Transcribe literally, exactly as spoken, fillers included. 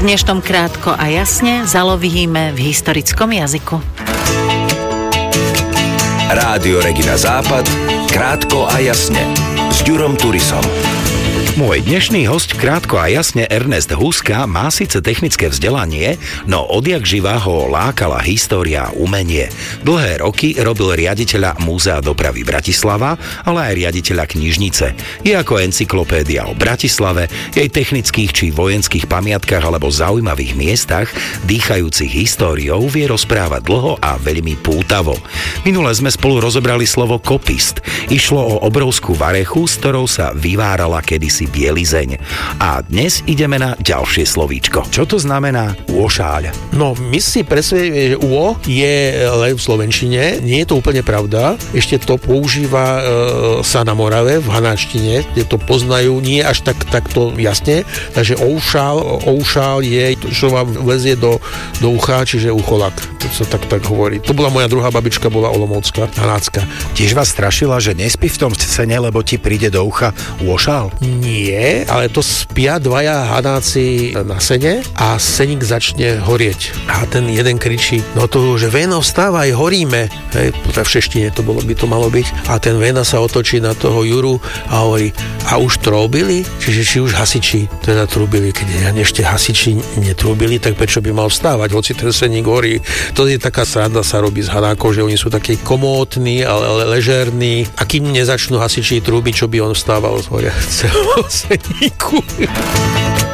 dnešnom Krátko a jasne zalovíme v historickom jazyku. Rádio Regina Západ, Krátko a jasne s Ďurom Turisom. Môj dnešný hosť Krátko a jasne Ernest Huska má síce technické vzdelanie, no odjak živá ho lákala história a umenie. Dlhé roky robil riaditeľa Múzea dopravy Bratislava, ale aj riaditeľa knižnice. Je ako encyklopédia o Bratislave, jej technických či vojenských pamiatkách alebo zaujímavých miestach, dýchajúcich históriou, vie rozprávať dlho a veľmi pútavo. Minule sme spolu rozobrali slovo kopist. Išlo o obrovskú varechu, s ktorou sa vyvárala kedysi bielizeň. A dnes ideme na ďalšie slovíčko. Čo to znamená ôšáľ? No, my si presvedčíme, že ú je len v slovenčine. Nie je to úplne pravda. Ešte to používa e, sa na Morave, v hanáčtine, kde to poznajú nie až tak takto jasne. Takže oušál, oušál je, čo vám vlezie do, do ucha, čiže ucholak. To sa tak, tak hovorí. To bola moja druhá babička, bola olomoucka, hanácka. Tiež vás strašila, že nespí v tom sene, lebo ti príde do ucha ôšál? Nie, ale to spia dvaja hanáci na sene a seník začne horieť. A ten jeden kričí, no to, že Véno, vstávaj, horíme. Hej, v šeštine to bolo, by to malo byť. A ten Véna sa otočí na toho Juru a hovorí, a už trúbili? Čiže či už hasiči teda trúbili. Keď ešte hasiči netrúbili, tak prečo by mal vstávať, hoci ten seník horí. To je taká sranda sa robí s hanákov, že oni sú takí komótni, ale ležérni. A kým nezačnú hasiči trúbiť, čo by on vstával z horiaceho seníku.